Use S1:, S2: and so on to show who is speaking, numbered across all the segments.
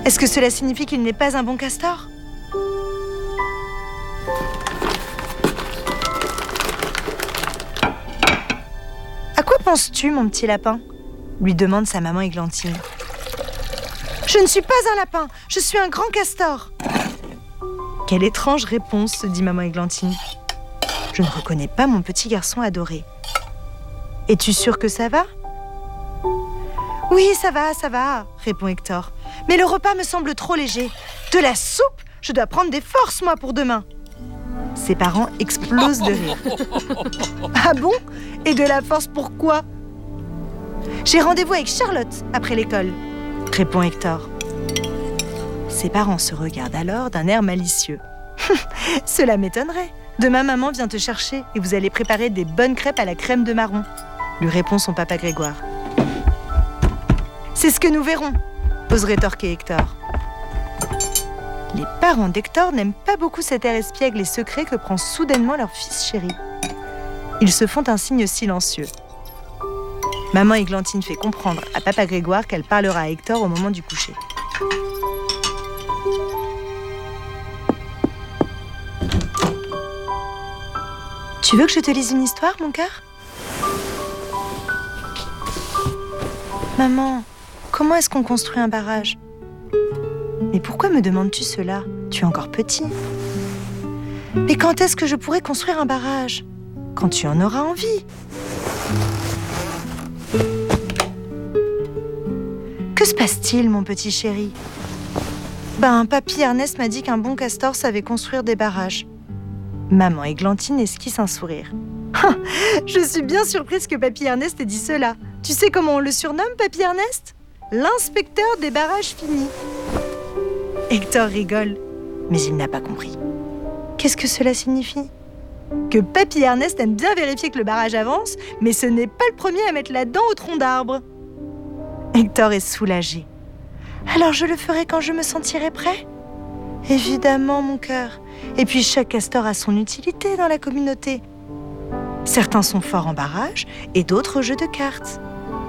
S1: Est-ce que cela signifie qu'il n'est pas un bon castor? À quoi penses-tu, mon petit lapin? Lui demande sa maman Églantine. Je ne suis pas un lapin, je suis un grand castor. Quelle étrange réponse, se dit maman Églantine. Je ne reconnais pas mon petit garçon adoré. Es-tu sûre que ça va? Oui, ça va, répond Hector. Mais le repas me semble trop léger. De la soupe? Je dois prendre des forces, moi, pour demain. Ses parents explosent de rire. Ah bon? Et de la force pourquoi? J'ai rendez-vous avec Charlotte après l'école, répond Hector. Ses parents se regardent alors d'un air malicieux. Cela m'étonnerait. Demain, maman vient te chercher et vous allez préparer des bonnes crêpes à la crème de marron, lui répond son papa Grégoire. C'est ce que nous verrons, ose rétorquer Hector. Les parents d'Hector n'aiment pas beaucoup cet air espiègle et secret que prend soudainement leur fils chéri. Ils se font un signe silencieux. Maman Églantine fait comprendre à papa Grégoire qu'elle parlera à Hector au moment du coucher. Tu veux que je te lise une histoire, mon cœur? Maman, comment est-ce qu'on construit un barrage? Mais pourquoi me demandes-tu cela? Tu es encore petit. Mais quand est-ce que je pourrai construire un barrage? Quand tu en auras envie. Que se passe-t-il, mon petit chéri? Papy Ernest m'a dit qu'un bon castor savait construire des barrages. Maman Églantine esquisse un sourire. Je suis bien surprise que Papy Ernest ait dit cela. Tu sais comment on le surnomme, Papy Ernest? L'inspecteur des barrages finis. Hector rigole, mais il n'a pas compris. Qu'est-ce que cela signifie? Que Papy Ernest aime bien vérifier que le barrage avance, mais ce n'est pas le premier à mettre la dent au tronc d'arbre. Hector est soulagé. Alors je le ferai quand je me sentirai prêt? Évidemment, mon cœur. Et puis chaque castor a son utilité dans la communauté. Certains sont forts en barrage et d'autres au jeu de cartes.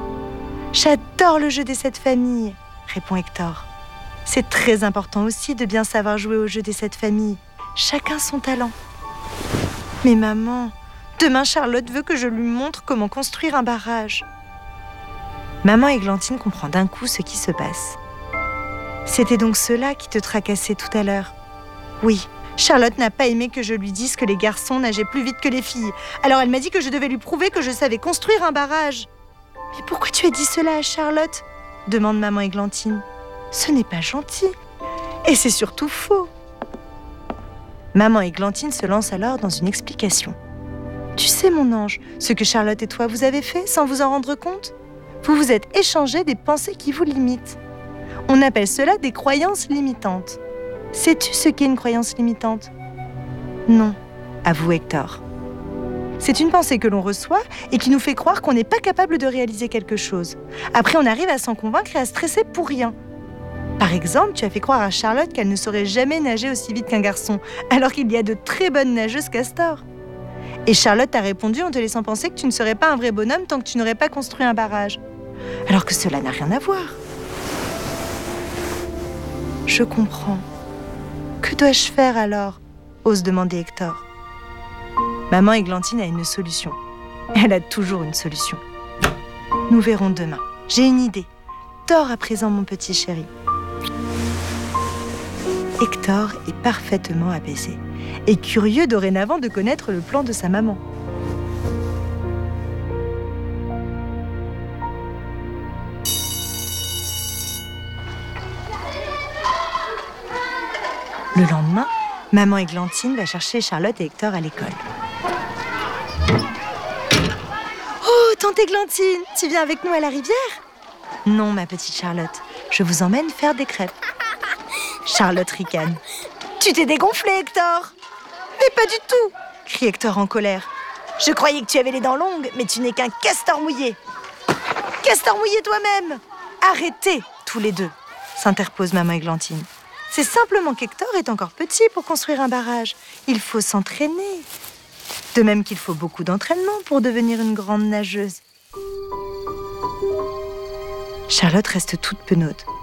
S1: J'adore le jeu des 7 familles, répond Hector. C'est très important aussi de bien savoir jouer au jeu des 7 familles. Chacun son talent. Mais maman, demain Charlotte veut que je lui montre comment construire un barrage. Maman Églantine comprend d'un coup ce qui se passe. C'était donc cela qui te tracassait tout à l'heure. Oui, Charlotte n'a pas aimé que je lui dise que les garçons nageaient plus vite que les filles. Alors elle m'a dit que je devais lui prouver que je savais construire un barrage. Mais pourquoi tu as dit cela à Charlotte? Demande maman Églantine. Ce n'est pas gentil. Et c'est surtout faux. Maman Églantine se lance alors dans une explication. Tu sais, mon ange, ce que Charlotte et toi vous avez fait sans vous en rendre compte? Vous vous êtes échangé des pensées qui vous limitent. On appelle cela des croyances limitantes. Sais-tu ce qu'est une croyance limitante? Non, avoue Hector. C'est une pensée que l'on reçoit et qui nous fait croire qu'on n'est pas capable de réaliser quelque chose. Après, on arrive à s'en convaincre et à stresser pour rien. Par exemple, tu as fait croire à Charlotte qu'elle ne saurait jamais nager aussi vite qu'un garçon, alors qu'il y a de très bonnes nageuses castors. Et Charlotte t'a répondu en te laissant penser que tu ne serais pas un vrai bonhomme tant que tu n'aurais pas construit un barrage. Alors que cela n'a rien à voir. Je comprends. Que dois-je faire alors? Ose demander Hector. Maman Églantine a une solution. Elle a toujours une solution. Nous verrons demain. J'ai une idée. Dors à présent, mon petit chéri. Hector est parfaitement apaisé et curieux dorénavant de connaître le plan de sa maman. Le lendemain, maman Églantine va chercher Charlotte et Hector à l'école. Oh, tante Églantine, tu viens avec nous à la rivière? Non, ma petite Charlotte, je vous emmène faire des crêpes. Charlotte ricane. Tu t'es dégonflé, Hector? Mais pas du tout, crie Hector en colère. Je croyais que tu avais les dents longues, mais tu n'es qu'un castor mouillé. Castor mouillé toi-même! Arrêtez, tous les deux, s'interpose maman Églantine. C'est simplement qu'Hector est encore petit pour construire un barrage. Il faut s'entraîner. De même qu'il faut beaucoup d'entraînement pour devenir une grande nageuse. Charlotte reste toute penaude.